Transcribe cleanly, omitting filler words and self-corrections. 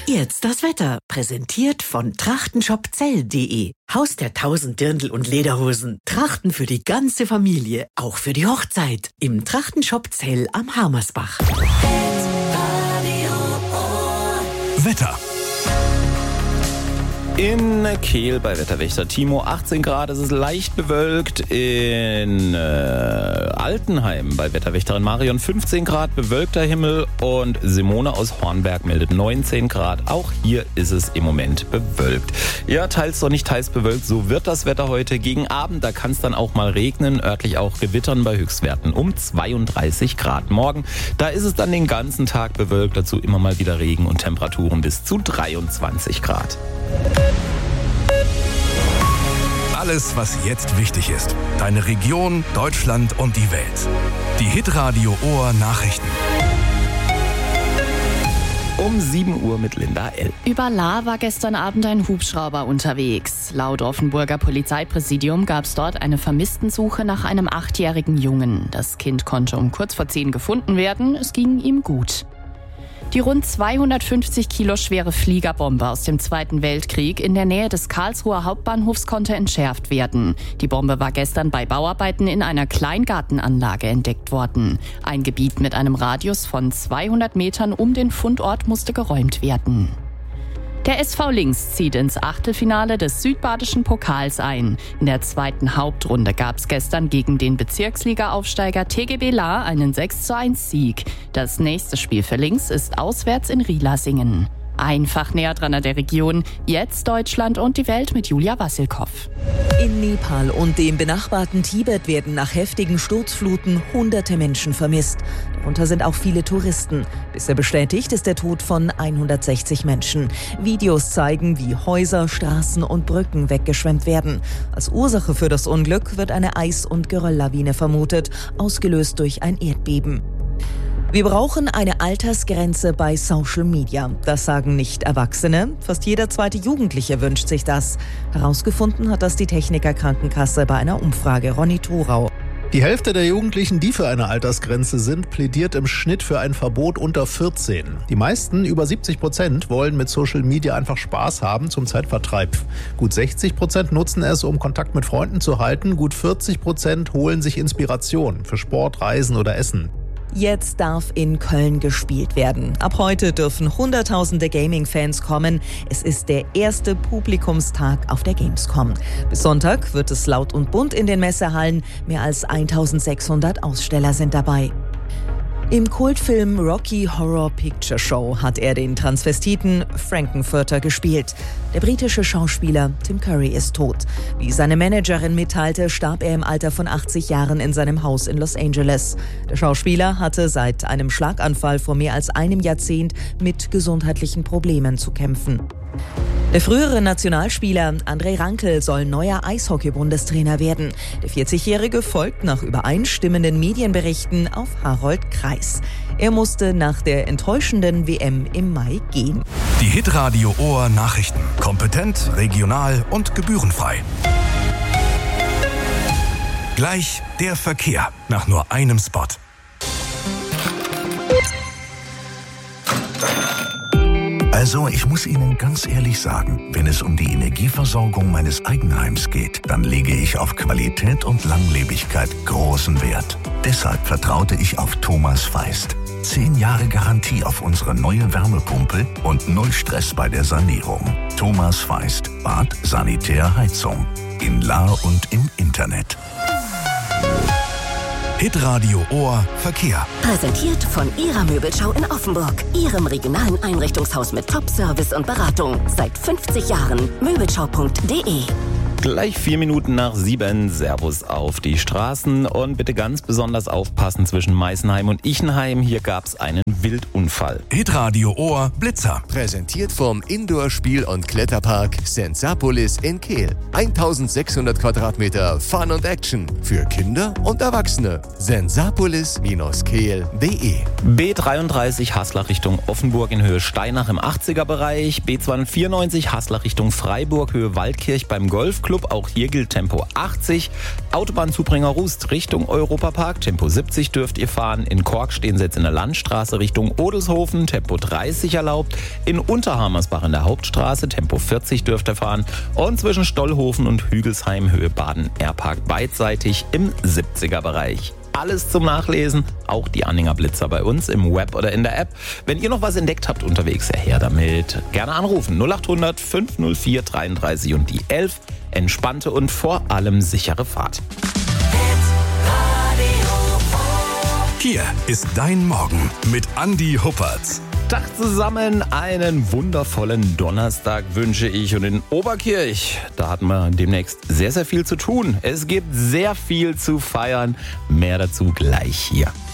Jetzt das Wetter, präsentiert von trachtenshopzell.de. Haus der 1000 Dirndl und Lederhosen. Trachten für die ganze Familie, auch für die Hochzeit. Im Trachtenshop Zell am Hamersbach. Wetter. In Kehl bei Wetterwächter Timo 18 Grad, es ist leicht bewölkt. In Altenheim bei Wetterwächterin Marion 15 Grad, bewölkter Himmel. Und Simone aus Hornberg meldet 19 Grad. Auch hier ist es im Moment bewölkt. Ja, teils sonnig, teils bewölkt. So wird das Wetter heute. Gegen Abend, da kann es dann auch mal regnen, örtlich auch gewittern bei Höchstwerten um 32 Grad. Morgen, da ist es dann den ganzen Tag bewölkt. Dazu immer mal wieder Regen und Temperaturen bis zu 23 Grad. Alles, was jetzt wichtig ist. Deine Region, Deutschland und die Welt. Die Hitradio Ohr Nachrichten. Um 7 Uhr mit Linda L. Über Lahr war gestern Abend ein Hubschrauber unterwegs. Laut Offenburger Polizeipräsidium gab es dort eine Vermisstensuche nach einem 8-jährigen Jungen. Das Kind konnte um kurz vor 10 gefunden werden. Es ging ihm gut. Die rund 250 Kilo schwere Fliegerbombe aus dem Zweiten Weltkrieg in der Nähe des Karlsruher Hauptbahnhofs konnte entschärft werden. Die Bombe war gestern bei Bauarbeiten in einer Kleingartenanlage entdeckt worden. Ein Gebiet mit einem Radius von 200 Metern um den Fundort musste geräumt werden. Der SV Links zieht ins Achtelfinale des Südbadischen Pokals ein. In der zweiten Hauptrunde gab es gestern gegen den Bezirksliga-Aufsteiger TGB Lahr einen 6:1 Sieg. Das nächste Spiel für Links ist auswärts in Rielasingen. Einfach näher dran an der Region. Jetzt Deutschland und die Welt mit Julia Wassilkow. In Nepal und dem benachbarten Tibet werden nach heftigen Sturzfluten hunderte Menschen vermisst. Darunter sind auch viele Touristen. Bisher bestätigt ist der Tod von 160 Menschen. Videos zeigen, wie Häuser, Straßen und Brücken weggeschwemmt werden. Als Ursache für das Unglück wird eine Eis- und Gerölllawine vermutet, ausgelöst durch ein Erdbeben. Wir brauchen eine Altersgrenze bei Social Media. Das sagen nicht Erwachsene. Fast jeder zweite Jugendliche wünscht sich das. Herausgefunden hat das die Techniker Krankenkasse bei einer Umfrage. Ronny Thorau. Die Hälfte der Jugendlichen, die für eine Altersgrenze sind, plädiert im Schnitt für ein Verbot unter 14. Die meisten, über 70%, wollen mit Social Media einfach Spaß haben zum Zeitvertreib. Gut 60% nutzen es, um Kontakt mit Freunden zu halten. Gut 40% holen sich Inspiration für Sport, Reisen oder Essen. Jetzt darf in Köln gespielt werden. Ab heute dürfen Hunderttausende Gaming-Fans kommen. Es ist der erste Publikumstag auf der Gamescom. Bis Sonntag wird es laut und bunt in den Messehallen. Mehr als 1600 Aussteller sind dabei. Im Kultfilm Rocky Horror Picture Show hat er den Transvestiten Frankenfurter gespielt. Der britische Schauspieler Tim Curry ist tot. Wie seine Managerin mitteilte, starb er im Alter von 80 Jahren in seinem Haus in Los Angeles. Der Schauspieler hatte seit einem Schlaganfall vor mehr als einem Jahrzehnt mit gesundheitlichen Problemen zu kämpfen. Der frühere Nationalspieler André Rankel soll neuer Eishockey-Bundestrainer werden. Der 40-Jährige folgt nach übereinstimmenden Medienberichten auf Harold Kreis. Er musste nach der enttäuschenden WM im Mai gehen. Die Hitradio Ohr Nachrichten. Kompetent, regional und gebührenfrei. Gleich der Verkehr nach nur einem Spot. Also, ich muss Ihnen ganz ehrlich sagen, wenn es um die Energieversorgung meines Eigenheims geht, dann lege ich auf Qualität und Langlebigkeit großen Wert. Deshalb vertraute ich auf Thomas Feist. 10 Jahre Garantie auf unsere neue Wärmepumpe und 0 Stress bei der Sanierung. Thomas Feist, Bad, Sanitär, Heizung. In Lahr und im Internet. Hitradio Ohr Verkehr. Präsentiert von Ihrer Möbelschau in Offenburg. Ihrem regionalen Einrichtungshaus mit Top-Service und Beratung. Seit 50 Jahren. Möbelschau.de. Gleich 4 Minuten nach 7. Servus auf die Straßen und bitte ganz besonders aufpassen zwischen Meißenheim und Ichenheim. Hier gab's einen Wildunfall. Hitradio Ohr Blitzer. Präsentiert vom Indoor-Spiel- und Kletterpark Sensapolis in Kehl. 1600 Quadratmeter Fun und Action für Kinder und Erwachsene. Sensapolis-kehl.de. B33 Haslach Richtung Offenburg in Höhe Steinach im 80er-Bereich. B294 Haslach Richtung Freiburg, Höhe Waldkirch beim Golfclub. Club, auch hier gilt Tempo 80. Autobahnzubringer Rust Richtung Europapark, Tempo 70 dürft ihr fahren. In Kork stehen Sie jetzt in der Landstraße Richtung Odelshofen, Tempo 30 erlaubt. In Unterhammersbach in der Hauptstraße, Tempo 40 dürft ihr fahren. Und zwischen Stollhofen und Hügelsheim, Höhe Baden-Airpark, beidseitig im 70er-Bereich. Alles zum Nachlesen, auch die Anhänger Blitzer bei uns im Web oder in der App. Wenn ihr noch was entdeckt habt unterwegs, her damit. Gerne anrufen 0800 504 33 und die 11. Entspannte und vor allem sichere Fahrt. Hier ist dein Morgen mit Andi Huppertz. Tag zusammen, einen wundervollen Donnerstag wünsche ich. Und in Oberkirch, da hatten wir demnächst sehr, sehr viel zu tun. Es gibt sehr viel zu feiern. Mehr dazu gleich hier.